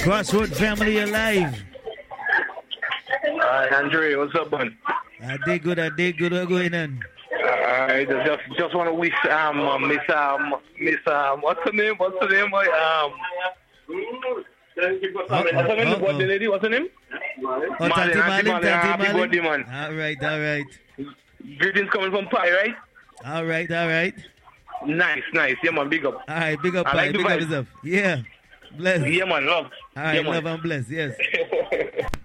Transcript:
Crossroad family alive. Andre, what's up, man? I did good. What's going on? I just want to wish Miss what's her name? What's her name? What's the lady? What's her name? Tati Marlin. Happy birthday, man. All right. Greetings coming from Pi, right? All right. Nice. Yeah, man, big up. All right, big up, Pi. Big up yourself. Yeah. Bless. Yeah, man, love. All right, love and bless, yes.